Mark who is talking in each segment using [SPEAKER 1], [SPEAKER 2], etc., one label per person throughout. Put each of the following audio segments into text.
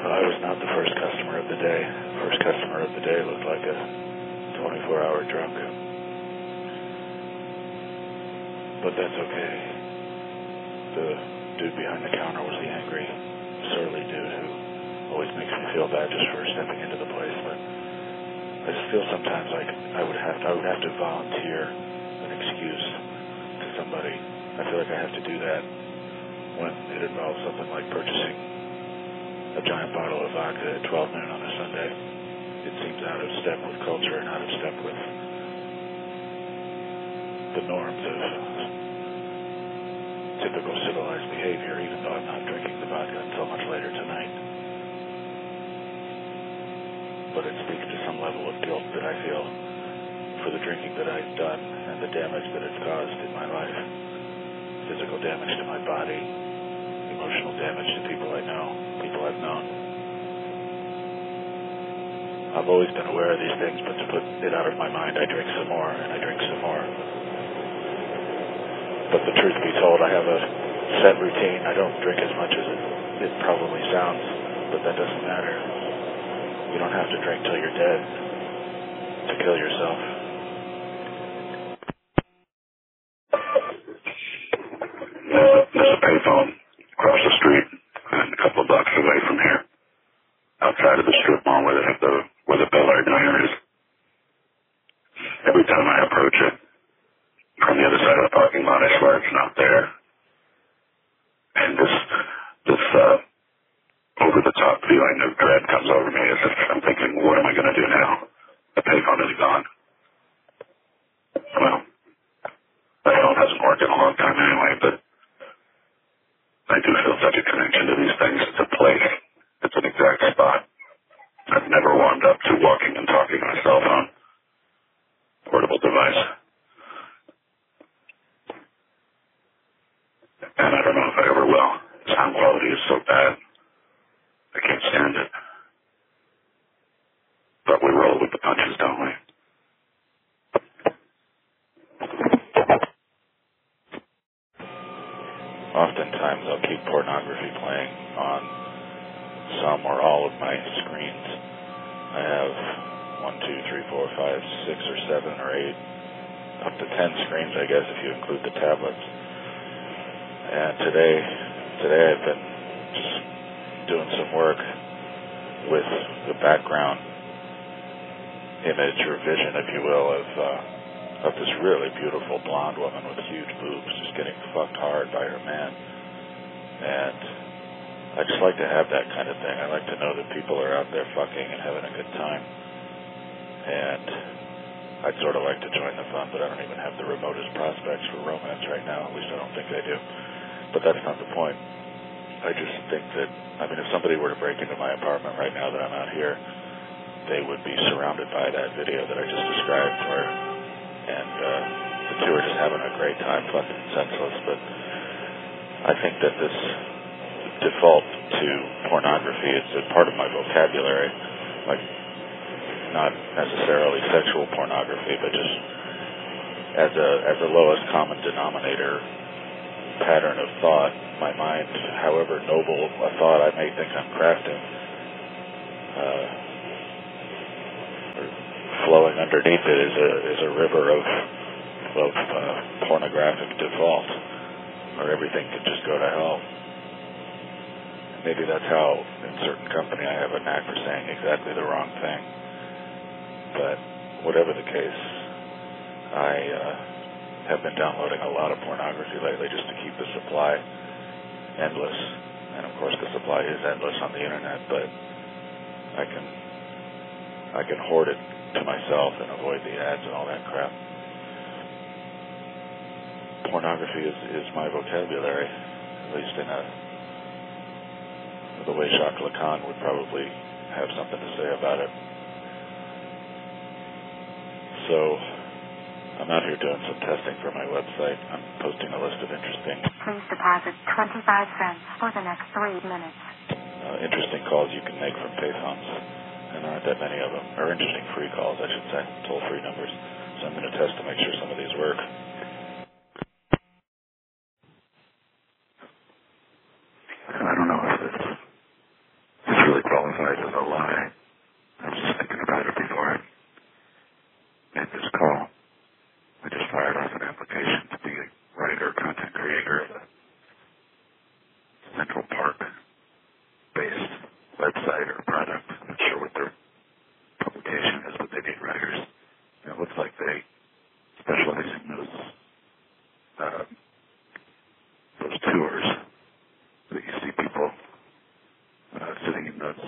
[SPEAKER 1] I was not the first customer of the day. First customer of the day looked like a 24-hour drunk. But that's okay. The dude behind the counter was the angry, surly dude who always makes me feel bad just for stepping into the place. But I just feel sometimes like I would have to volunteer an excuse to somebody. I feel like I have to do that when it involves something like purchasing a giant bottle of vodka at 12 noon on a Sunday. It seems out of step with culture and out of step with the norms of typical civilized behavior, even though I'm not drinking the vodka until much later tonight. But it speaks to some level of guilt that I feel for the drinking that I've done and the damage that it's caused in my life. Physical damage to my body, emotional damage to people I know, people I've known. I've always been aware of these things, but to put it out of my mind, I drink some more, and I drink some more. But the truth be told, I have a set routine. I don't drink as much as it probably sounds, but that doesn't matter. You don't have to drink till you're dead to kill yourself.
[SPEAKER 2] There's a payphone across the street and a couple of blocks away from here, outside of the strip mall where the Bel-Air diner is. Every time I approach it from the other side of the parking lot, I swear it's not there. And this over-the-top feeling of dread comes over me as if I'm thinking, what am I going to do now? The payphone is gone. Well, the phone hasn't worked in a long time anyway, but I do feel such a connection to these things. It's a place. It's an exact spot. I've never warmed up to walking and talking on a cell phone. Portable device. And I don't know if I ever will. Sound quality is so bad. I can't stand it. But we roll with the punches, don't we?
[SPEAKER 1] Oftentimes I'll keep pornography playing on some or all of my screens. I have 1, 2, 3, 4, 5, 6 or 7 or 8, up to 10 screens, I guess, if you include the tablets. And today I've been just doing some work with the background image or vision, if you will, of this really beautiful blonde woman with huge boobs just getting fucked hard by her man. And I just like to have that kind of thing. I like to know that people are out there fucking and having a good time. And I'd sort of like to join the fun, but I don't even have the remotest prospects for romance right now. At least I don't think I do. But that's not the point. I just think that, if somebody were to break into my apartment right now that I'm out here, they would be surrounded by that video that I just described, and the two are just having a great time, fucking senseless. But I think that this default to pornography is a part of my vocabulary, like not necessarily sexual pornography, but just as a lowest common denominator pattern of thought. My mind, however noble a thought I may think I'm crafting, flowing underneath it is a river of pornographic default, where everything can just go to hell. Maybe that's how, in certain company, I have a knack for saying exactly the wrong thing. But whatever the case, I have been downloading a lot of pornography lately just to keep the supply endless. And of course, the supply is endless on the internet, but I can hoard it to myself and avoid the ads and all that crap. Pornography is my vocabulary, at least in the way Jacques Lacan would probably have something to say about it. So I'm out here doing some testing for my website. I'm posting a list of interesting...
[SPEAKER 3] Please deposit 25 cents for the next 3 minutes.
[SPEAKER 1] Interesting calls you can make from payphones. And there aren't that many of them. Or interesting free calls, I should say. Toll-free numbers. So I'm going to test to make sure some of these work.
[SPEAKER 2] I don't know if it's really qualified. qualified as a lie. I was just thinking about it before I made this call. I just fired off an application to be a writer, content creator of a Central Park-based website or product. I'm not sure what their publication is, but they need writers. And it looks like they specialize in those tours that you see people sitting in those,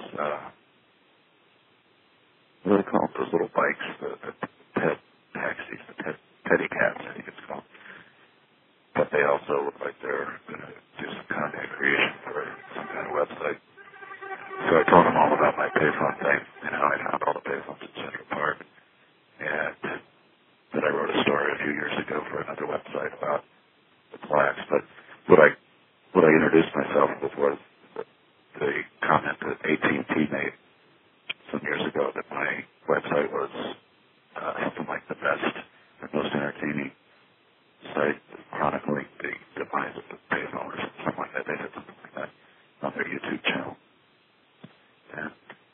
[SPEAKER 2] what do they call them? Those little bikes, the pet taxis, the pet pedicabs, I think it's called. But they also look like they're going to do some content creation for some kind of website. So I told them all about my payphone thing. I found all the payphones in Central Park. And that I wrote a story a few years ago for another website about the plaques. But what I introduced myself with was the comment that AT&T made some years ago that my website was something like the best and most entertaining site chronicling the demise of the payphone or something like that. They said something like that on their YouTube channel. And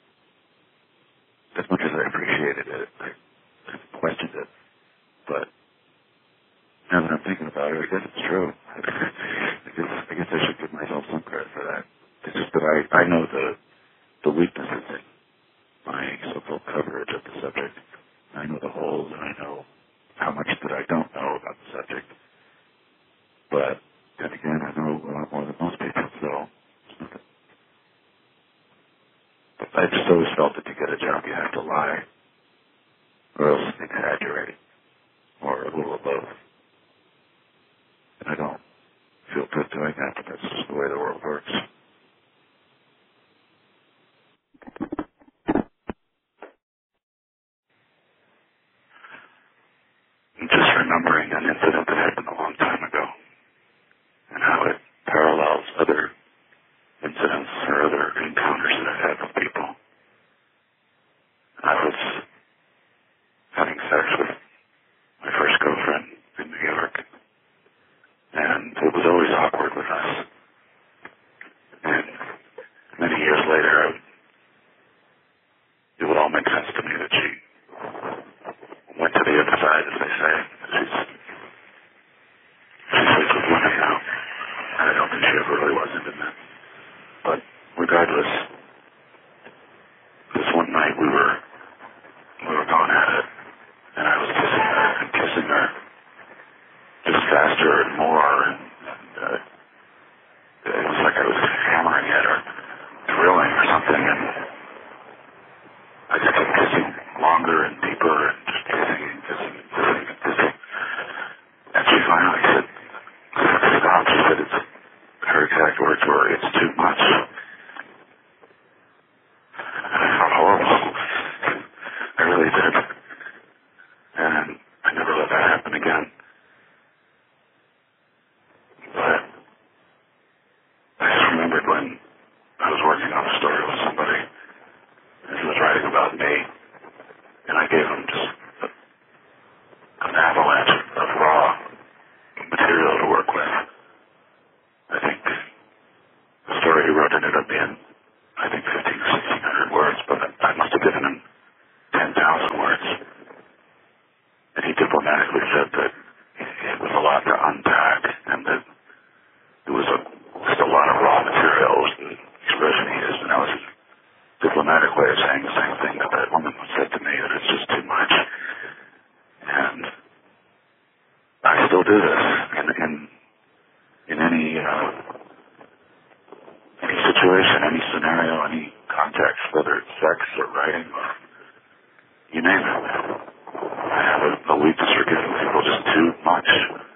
[SPEAKER 2] as much as I appreciated it, I questioned it. But now that I'm thinking about it, I guess it's true. I guess I should give myself some credit for that. It's just that I know the weaknesses in my so-called coverage of the subject. I know the holes, and I know how much that I don't know about the subject. But then again, I know a lot more than most people, so I just always felt that to get a job you have to lie, or else exaggerate, or a little of both. And I don't feel good doing that, but that's just the way the world works. I'm just remembering an incident that happened a long time ago, and how it parallels other incidents or other encounters that I've had with people. I was having sex with my first girlfriend in New York, and it was always awkward with us. And many years later, it would all make sense to me that she went to the other side, as they say. She sleeps with women now. I don't think she ever really was into men. But regardless, this one night we were going at it, and I was kissing her just faster and more, and it was like I was hammering at her, drilling or something, and I just kept kissing longer and deeper, and just kissing and kissing and kissing and kissing. And she finally said, stop. She said, her exact words were, "It's too much." And I felt horrible. I really did. And I never let that happen again. But I just remembered when I was working on a story with somebody, and he was writing about me, and I gave him just an avalanche of raw material to work with. I think the story he wrote ended up being, 1,500 or 1,600 words, but I must have given him 10,000 words. And he diplomatically said that it was a lot to unpack, and that it was just a lot of raw material, was the expression he used. And that was his diplomatic way of saying the same thing that woman said to me, that it's just too much. And I still do this in any situation, any scenario, any context, whether it's sex or writing or you name it. I have a weakness for giving people just too much.